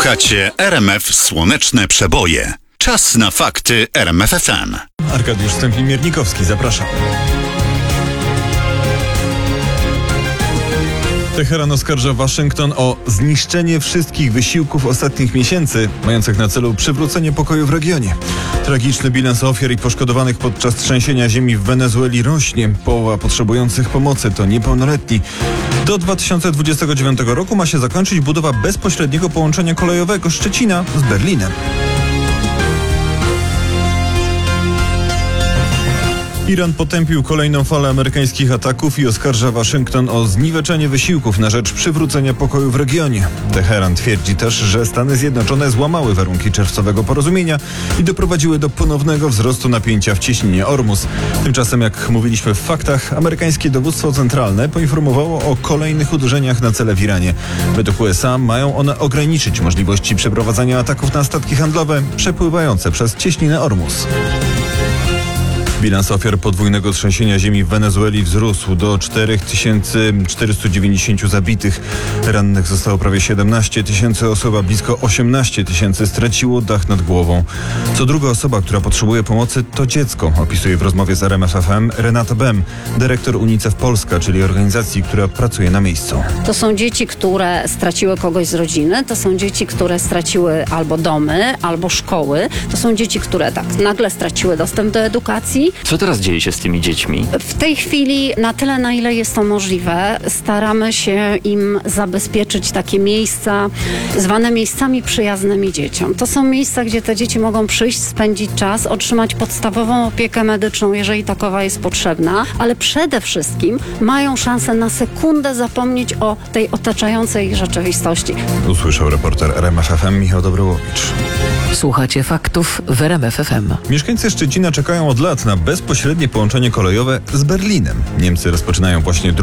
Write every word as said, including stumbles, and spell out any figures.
Słuchacie R M F Słoneczne Przeboje. Czas na fakty R M F F M. Arkadiusz Stępień-Miernikowski, zapraszam. Teheran oskarża Waszyngton o zniszczenie wszystkich wysiłków ostatnich miesięcy, mających na celu przywrócenie pokoju w regionie. Tragiczny bilans ofiar i poszkodowanych podczas trzęsienia ziemi w Wenezueli rośnie. Połowa potrzebujących pomocy to niepełnoletni. Do dwa tysiące dwudziestego dziewiątego roku ma się zakończyć budowa bezpośredniego połączenia kolejowego Szczecina z Berlinem. Iran potępił kolejną falę amerykańskich ataków i oskarża Waszyngton o zniweczenie wysiłków na rzecz przywrócenia pokoju w regionie. Teheran twierdzi też, że Stany Zjednoczone złamały warunki czerwcowego porozumienia i doprowadziły do ponownego wzrostu napięcia w cieśninie Ormus. Tymczasem, jak mówiliśmy w faktach, amerykańskie dowództwo centralne poinformowało o kolejnych uderzeniach na cele w Iranie. Według U S A mają one ograniczyć możliwości przeprowadzania ataków na statki handlowe przepływające przez cieśninę Ormus. Bilans ofiar podwójnego trzęsienia ziemi w Wenezueli wzrósł do cztery tysiące czterysta dziewięćdziesiąt zabitych. Rannych zostało prawie siedemnaście tysięcy osób, a blisko osiemnaście tysięcy straciło dach nad głową. Co druga osoba, która potrzebuje pomocy, to dziecko, opisuje w rozmowie z R M F F M Renata Bem, dyrektor UNICEF Polska, czyli organizacji, która pracuje na miejscu. To są dzieci, które straciły kogoś z rodziny, to są dzieci, które straciły albo domy, albo szkoły. To są dzieci, które tak nagle straciły dostęp do edukacji. Co teraz dzieje się z tymi dziećmi? W tej chwili, na tyle, na ile jest to możliwe, staramy się im zabezpieczyć takie miejsca, zwane miejscami przyjaznymi dzieciom. To są miejsca, gdzie te dzieci mogą przyjść, spędzić czas, otrzymać podstawową opiekę medyczną, jeżeli takowa jest potrzebna, ale przede wszystkim mają szansę na sekundę zapomnieć o tej otaczającej ich rzeczywistości. Usłyszał reporter R M F F M Michał Dobrołowicz. Słuchacie faktów w R M F F M. Mieszkańcy Szczecina czekają od lat na bezpośrednie połączenie kolejowe z Berlinem. Niemcy rozpoczynają właśnie